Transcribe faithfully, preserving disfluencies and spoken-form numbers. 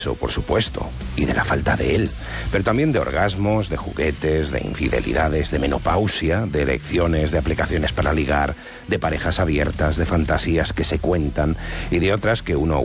Eso, por supuesto, y de la falta de él, pero también de orgasmos, de juguetes, de infidelidades, de menopausia, de elecciones, de aplicaciones para ligar, de parejas abiertas, de fantasías que se cuentan y de otras que uno